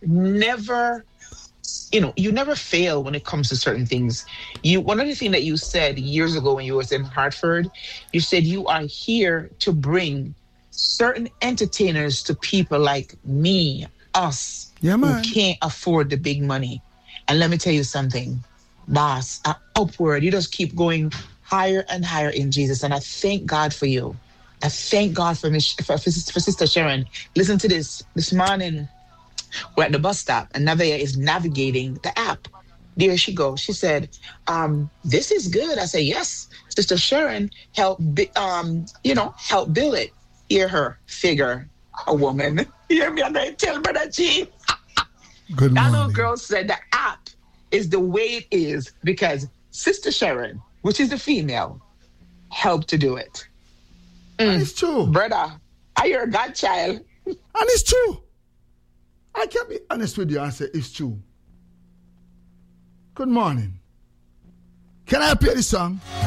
never, you never fail when it comes to certain things. One of the things that you said years ago when you was in Hartford, you said you are here to bring certain entertainers to people like me, us, Yeah, who man. can't afford the big money. And let me tell you something, boss, upward. You just keep going higher and higher in Jesus. And I thank God for you. I thank God for Sister Sharon. Listen to this. This morning, we're at the bus stop, and Navia is navigating the app. There she goes. She said, "This is good." I said, "Yes, Sister Sharon help build it." Hear her figure, a woman. Hear me? I'm going to tell Brother G. Good That little morning. girl said the app is the way it is because Sister Sharon, which is the female, helped to do it. And it's true. Brother, are you a godchild? And it's true. I can be honest with you and say it's true. Good morning. Can I play this song?